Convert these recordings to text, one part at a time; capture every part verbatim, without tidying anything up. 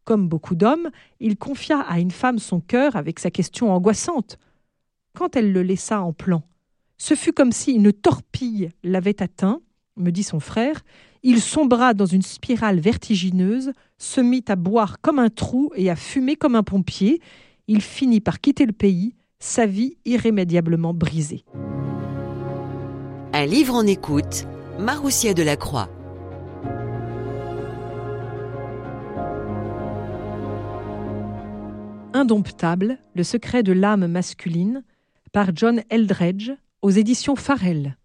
Comme beaucoup d'hommes, il confia à une femme son cœur avec sa question angoissante. Quand elle le laissa en plan, ce fut comme si une torpille l'avait atteint, me dit son frère. Il sombra dans une spirale vertigineuse, se mit à boire comme un trou et à fumer comme un pompier. Il finit par quitter le pays, sa vie irrémédiablement brisée. Un livre en écoute, Maroussia Delacroix. Indomptable, le secret de l'âme masculine, par John Eldredge, aux éditions Farrell.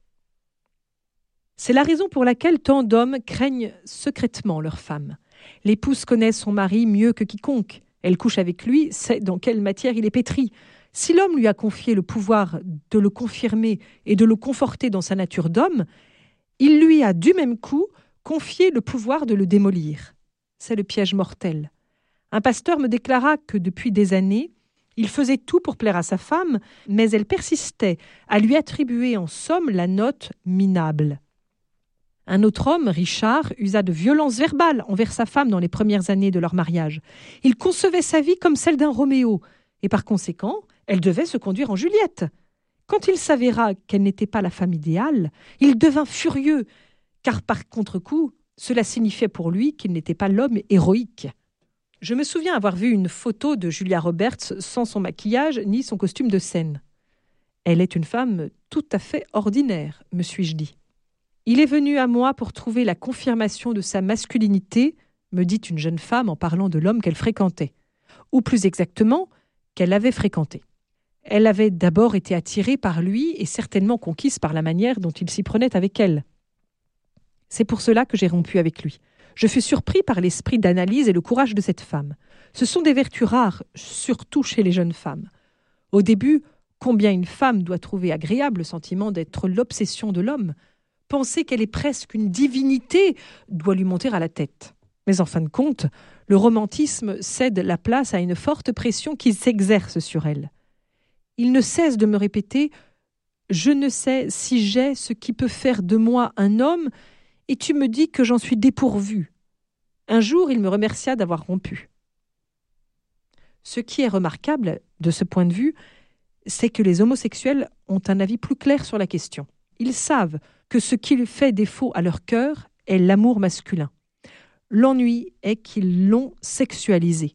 C'est la raison pour laquelle tant d'hommes craignent secrètement leur femme. L'épouse connaît son mari mieux que quiconque. Elle couche avec lui, sait dans quelle matière il est pétri. Si l'homme lui a confié le pouvoir de le confirmer et de le conforter dans sa nature d'homme, il lui a du même coup confié le pouvoir de le démolir. C'est le piège mortel. Un pasteur me déclara que depuis des années, il faisait tout pour plaire à sa femme, mais elle persistait à lui attribuer en somme la note minable. Un autre homme, Richard, usa de violences verbales envers sa femme dans les premières années de leur mariage. Il concevait sa vie comme celle d'un Roméo, et par conséquent, elle devait se conduire en Juliette. Quand il s'avéra qu'elle n'était pas la femme idéale, il devint furieux, car par contre-coup, cela signifiait pour lui qu'il n'était pas l'homme héroïque. Je me souviens avoir vu une photo de Julia Roberts sans son maquillage ni son costume de scène. Elle est une femme tout à fait ordinaire, me suis-je dit. Il est venu à moi pour trouver la confirmation de sa masculinité, me dit une jeune femme en parlant de l'homme qu'elle fréquentait, ou plus exactement, qu'elle avait fréquenté. Elle avait d'abord été attirée par lui et certainement conquise par la manière dont il s'y prenait avec elle. C'est pour cela que j'ai rompu avec lui. Je fus surpris par l'esprit d'analyse et le courage de cette femme. Ce sont des vertus rares, surtout chez les jeunes femmes. Au début, combien une femme doit trouver agréable le sentiment d'être l'obsession de l'homme. Penser qu'elle est presque une divinité doit lui monter à la tête. Mais en fin de compte, le romantisme cède la place à une forte pression qui s'exerce sur elle. Il ne cesse de me répéter « Je ne sais si j'ai ce qui peut faire de moi un homme » et tu me dis que j'en suis dépourvu. Un jour, il me remercia d'avoir rompu. Ce qui est remarquable, de ce point de vue, c'est que les homosexuels ont un avis plus clair sur la question. Ils savent que ce qui fait défaut à leur cœur est l'amour masculin. L'ennui est qu'ils l'ont sexualisé.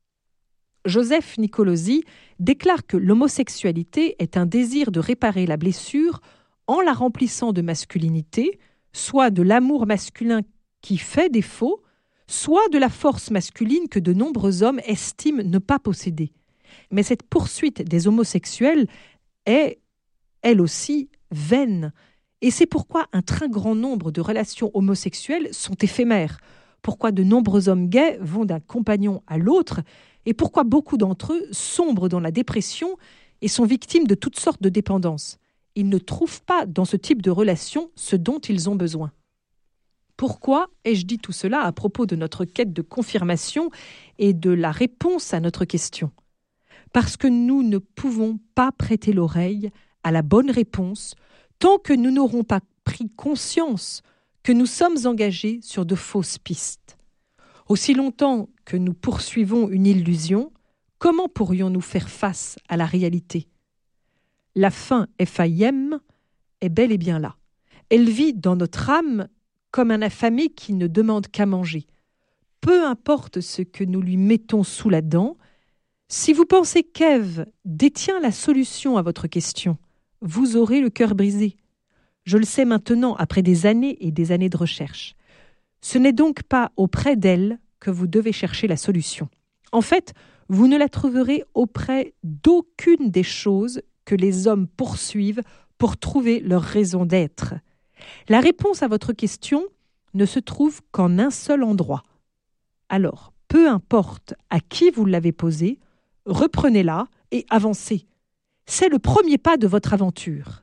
Joseph Nicolosi déclare que l'homosexualité est un désir de réparer la blessure en la remplissant de masculinité, soit de l'amour masculin qui fait défaut, soit de la force masculine que de nombreux hommes estiment ne pas posséder. Mais cette poursuite des homosexuels est, elle aussi, vaine. Et c'est pourquoi un très grand nombre de relations homosexuelles sont éphémères, pourquoi de nombreux hommes gays vont d'un compagnon à l'autre, et pourquoi beaucoup d'entre eux sombrent dans la dépression et sont victimes de toutes sortes de dépendances. Ils ne trouvent pas dans ce type de relation ce dont ils ont besoin. Pourquoi ai-je dit tout cela à propos de notre quête de confirmation et de la réponse à notre question ? Parce que nous ne pouvons pas prêter l'oreille à la bonne réponse tant que nous n'aurons pas pris conscience que nous sommes engagés sur de fausses pistes. Aussi longtemps que nous poursuivons une illusion, comment pourrions-nous faire face à la réalité ? La faim F A I M est bel et bien là. Elle vit dans notre âme comme un affamé qui ne demande qu'à manger. Peu importe ce que nous lui mettons sous la dent, si vous pensez qu'Ève détient la solution à votre question, vous aurez le cœur brisé. Je le sais maintenant après des années et des années de recherche. Ce n'est donc pas auprès d'elle que vous devez chercher la solution. En fait, vous ne la trouverez auprès d'aucune des choses que les hommes poursuivent pour trouver leur raison d'être. La réponse à votre question ne se trouve qu'en un seul endroit. Alors, peu importe à qui vous l'avez posée, reprenez-la et avancez. C'est le premier pas de votre aventure.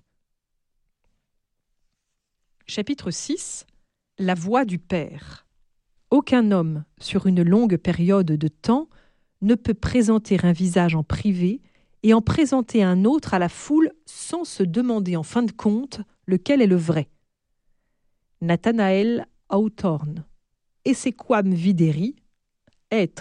Chapitre six. La voix du Père. Aucun homme, sur une longue période de temps, ne peut présenter un visage en privé et en présenter un autre à la foule sans se demander en fin de compte lequel est le vrai. Nathanael Hawthorne. Essequam videri, être